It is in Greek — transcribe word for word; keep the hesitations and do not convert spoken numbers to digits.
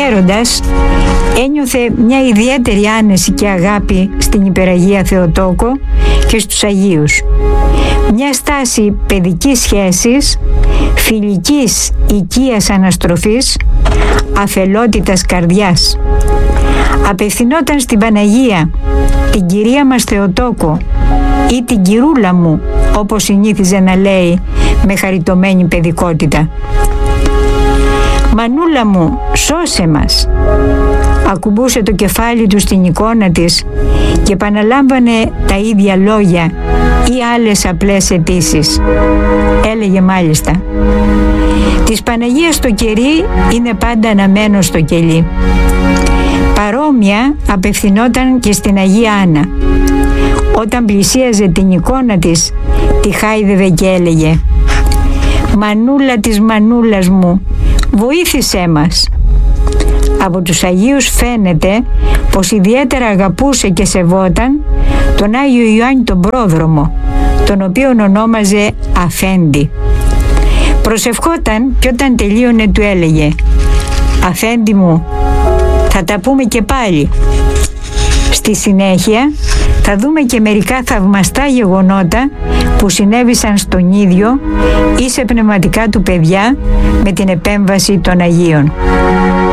γέροντας ένιωθε μια ιδιαίτερη άνεση και αγάπη στην Υπεραγία Θεοτόκο και στους Αγίους. Μια στάση παιδικής σχέσης, φιλικής οικίας αναστροφής, αφελότητας καρδιάς. Απευθυνόταν στην Παναγία, την Κυρία μας Θεοτόκο ή την Κυρούλα μου, όπως συνήθιζε να λέει με χαριτωμένη παιδικότητα. «Μανούλα μου, σώσε μας». Ακουμπούσε το κεφάλι του στην εικόνα της και επαναλάμβανε τα ίδια λόγια ή άλλες απλές αιτήσεις. Έλεγε μάλιστα: «Της Παναγίας το κερί είναι πάντα αναμένο στο κελί». Παρόμοια απευθυνόταν και στην Αγία Άννα. Όταν πλησίαζε την εικόνα της, τη χάιδευε και έλεγε: «Μανούλα της μανούλας μου, βοήθησέ μας». Από τους Αγίους φαίνεται πως ιδιαίτερα αγαπούσε και σεβόταν τον Άγιο Ιωάννη τον Πρόδρομο, τον οποίον ονόμαζε Αφέντη. Προσευχόταν και όταν τελείωνε του έλεγε: «Αφέντη μου, θα τα πούμε και πάλι». Στη συνέχεια θα δούμε και μερικά θαυμαστά γεγονότα που συνέβησαν στον ίδιο ή σε πνευματικά του παιδιά με την επέμβαση των Αγίων.